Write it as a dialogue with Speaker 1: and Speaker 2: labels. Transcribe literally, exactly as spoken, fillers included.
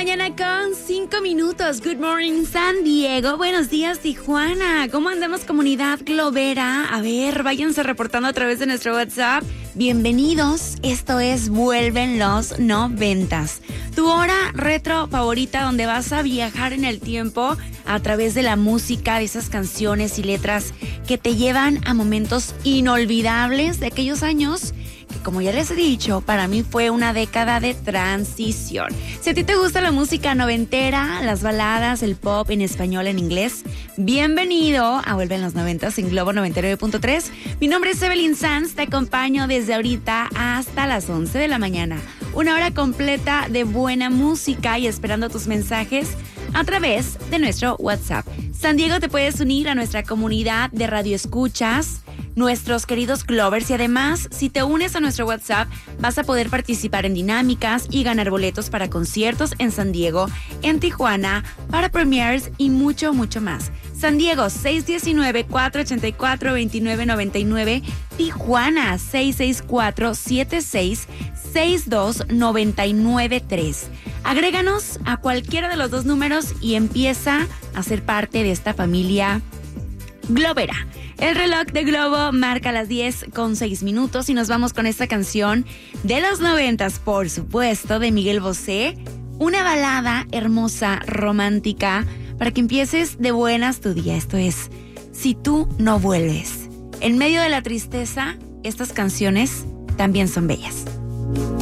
Speaker 1: mañana con cinco minutos. Good morning, San Diego. Buenos días, Tijuana. ¿Cómo andamos, comunidad globera? A ver, váyanse reportando a través de nuestro WhatsApp. Bienvenidos. Esto es Vuelven los Noventas. Tu hora retro favorita donde vas a viajar en el tiempo a través de la música, de esas canciones y letras que te llevan a momentos inolvidables de aquellos años que, como ya les he dicho, para mí fue una década de transición. Si a ti te gusta la música noventera, las baladas, el pop en español, en inglés, bienvenido a Vuelven los Noventas en Globo noventa y nueve punto tres. Mi nombre es Evelyn Sanz, te acompaño desde ahorita hasta las once de la mañana. Una hora completa de buena música y esperando tus mensajes a través de nuestro WhatsApp. San Diego, te puedes unir a nuestra comunidad de radioescuchas, nuestros queridos Glovers, y además, si te unes a nuestro WhatsApp, vas a poder participar en dinámicas y ganar boletos para conciertos en San Diego, en Tijuana, para premieres y mucho, mucho más. San Diego, seis uno nueve, cuatro ocho cuatro, dos nueve nueve nueve. Tijuana, seis seis cuatro, siete seis seis dos nueve nueve tres. Agréganos a cualquiera de los dos números y empieza a ser parte de esta familia globera. El reloj de Globo marca las diez con seis minutos y nos vamos con esta canción de los noventas, por supuesto, de Miguel Bosé. Una balada hermosa, romántica, para que empieces de buenas tu día. Esto es Si tú no vuelves. En medio de la tristeza, estas canciones también son bellas.